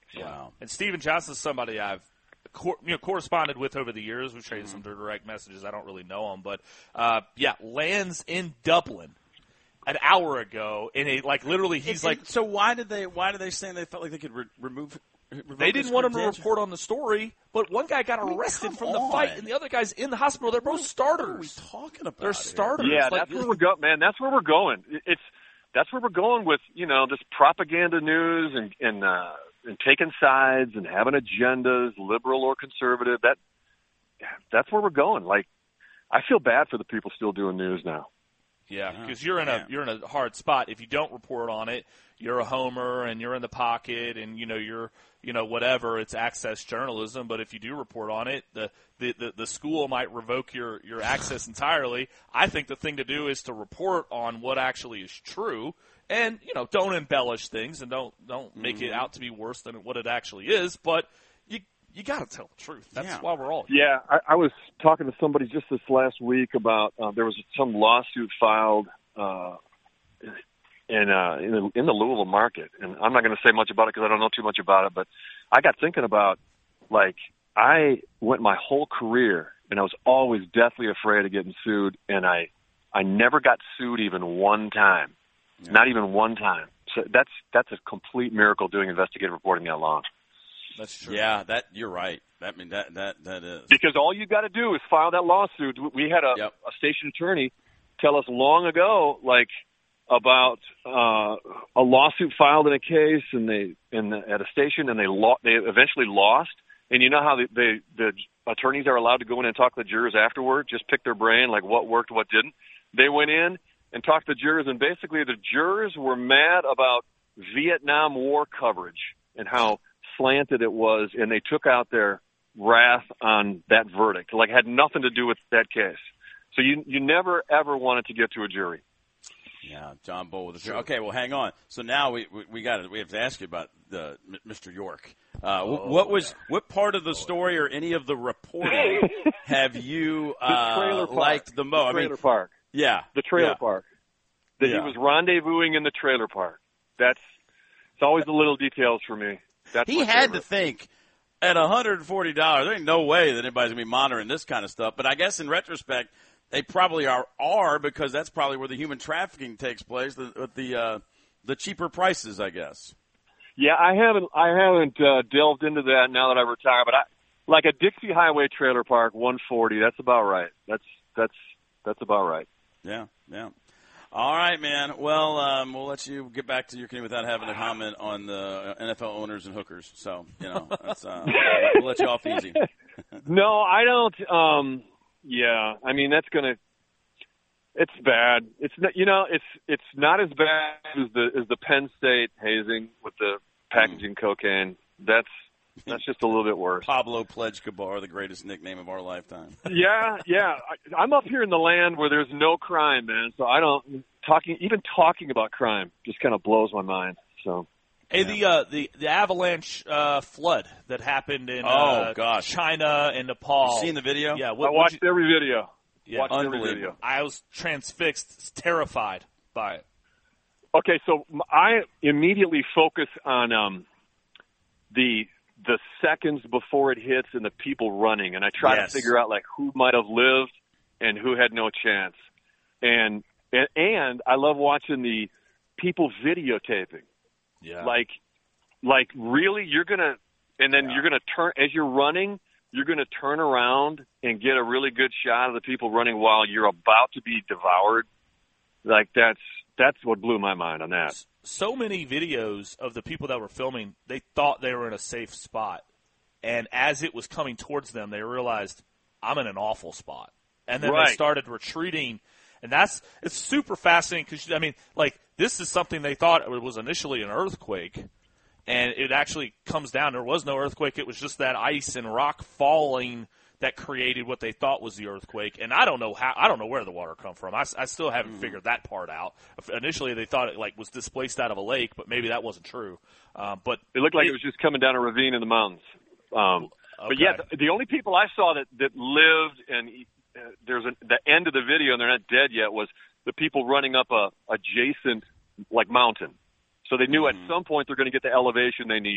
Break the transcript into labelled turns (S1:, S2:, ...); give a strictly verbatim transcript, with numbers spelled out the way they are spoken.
S1: Wow.
S2: And Steven Johnson is somebody I've cor- you know corresponded with over the years. We've traded
S1: Mm-hmm.
S2: some direct messages. I don't really know him, but uh, yeah, lands in Dublin an hour ago, and it, like literally, he's
S1: It-
S2: like.
S1: it- so why did they? Why did they say they felt like they could re- remove? revoke
S2: They didn't
S1: his
S2: want him to
S1: credentials?
S2: report on the story, but one guy got
S1: I mean,
S2: arrested
S1: come
S2: from the
S1: on.
S2: fight, and the other guy's in the hospital. They're both starters.
S1: What are we talking about?
S2: They're
S1: here?
S2: starters.
S3: Yeah,
S2: Like,
S3: that's where we're going, man. That's where we're going. It's that's where we're going with you know this propaganda news and and uh, and taking sides and having agendas, liberal or conservative. That that's where we're going. Like, I feel bad for the people still doing news now.
S2: Yeah,
S1: Yeah.
S2: because you're in a
S1: Yeah.
S2: you're in a hard spot. If you don't report on it, you're a homer and you're in the pocket, and you know you're you know whatever. It's access journalism. But if you do report on it, the the, the, the school might revoke your, your access entirely. I think the thing to do is to report on what actually is true, and you know don't embellish things and don't don't make
S1: Mm-hmm.
S2: it out to be worse than what it actually is. But you you got to tell the truth. That's
S1: Yeah.
S2: why we're all here.
S3: Yeah, I, I was talking to somebody just this last week about uh, there was some lawsuit filed uh, in uh, in the, in the Louisville market, and I'm not going to say much about it because I don't know too much about it. But I got thinking about like I went my whole career, and I was always deathly afraid of getting sued, and I I never got sued even one time,
S1: Yeah.
S3: not even one time. So that's that's a complete miracle doing investigative reporting that long.
S2: That's true.
S1: Yeah, that you're right. That I mean that that that is.
S3: Because all you got to do is file that lawsuit. We had a,
S1: Yep.
S3: a station attorney tell us long ago, like about uh, a lawsuit filed in a case, and they in the, at a station, and they lo- they eventually lost. And you know how they, they the attorneys are allowed to go in and talk to the jurors afterward, just pick their brain, like what worked, what didn't. They went in and talked to the jurors, and basically the jurors were mad about Vietnam War coverage and how slanted it was, and they took out their wrath on that verdict. Like, it had nothing to do with that case. So you you never ever wanted to get to a jury.
S1: Yeah, John Bull with the Okay, well, hang on. So now we we, we got we have to ask you about the Mister York. Uh,
S2: Oh,
S1: what was what part of the story or any of the reporting have you uh,
S3: the trailer park.
S1: liked the most?
S3: The
S1: I
S3: trailer
S1: mean,
S3: park.
S1: yeah,
S3: The trailer
S1: yeah.
S3: park. That
S1: Yeah.
S3: he was rendezvousing in the trailer park. That's it's always the little details for me. That's
S1: He
S3: my
S1: had
S3: favorite.
S1: to think at one hundred forty dollars. There ain't no way that anybody's gonna be monitoring this kind of stuff. But I guess in retrospect, they probably are are because that's probably where the human trafficking takes place. The with the uh, the cheaper prices, I guess.
S3: Yeah, I haven't I haven't uh, delved into that now that I retire, but I like a Dixie Highway trailer park, one forty. That's about right. That's that's that's about right.
S1: Yeah, yeah. All right, man. Well, um, we'll let you get back to your canoe without having a comment on the N F L owners and hookers. So, you know, that's, uh, we'll let you off easy.
S3: No, I don't. Um, yeah, I mean that's gonna. It's bad. It's not. You know, it's it's not as bad as the as the Penn State hazing with the packaging cocaine. That's that's just a little bit worse.
S1: Pablo Pledge-Cabar, the greatest nickname of our lifetime.
S3: Yeah, yeah. I, I'm up here in the land where there's no crime, man. So I don't talking even talking about crime just kind of blows my mind. So.
S2: Hey, the uh, the the avalanche uh, flood that happened in
S1: Oh,
S2: uh,
S1: gosh.
S2: China and Nepal.
S1: You seen the video?
S2: Yeah,
S3: I
S2: what,
S3: watched
S2: you,
S3: every video.
S2: yeah,
S3: watched every
S1: unbelievable.
S3: video.
S2: I was transfixed, terrified by it.
S3: Okay, so m- I immediately focus on um, the the seconds before it hits and the people running, and I try
S1: Yes.
S3: to figure out like who might have lived and who had no chance. And and, and I love watching the people videotaping.
S2: Yeah,
S3: Like, like really, you're gonna, and then
S1: Yeah.
S3: you're gonna turn as you're running. You're gonna turn around and get a really good shot of the people running while you're about to be devoured. Like that's that's what blew my mind on that.
S2: so many videos of the people that were filming, they thought they were in a safe spot. And as it was coming towards them, they realized, I'm in an awful spot. And then
S3: Right.
S2: they started retreating. And that's, it's super fascinating because, I mean, like, this is something they thought it was initially an earthquake. And it actually comes down. There was no earthquake. It was just that ice and rock falling that created what they thought was the earthquake. And I don't know how, I don't know where the water come from. I, I still haven't
S1: Mm.
S2: figured that part out. Initially, they thought it like was displaced out of a lake, but maybe that wasn't true. Um, but
S3: It looked like it, was just coming down a ravine in the mountains. Um, But
S2: okay.
S3: yeah, the, the only people I saw that that lived and uh, there's a, the end of the video and they're not dead yet was the people running up a adjacent like mountain. So they knew
S1: Mm-hmm.
S3: at some point they're going to get the elevation they need.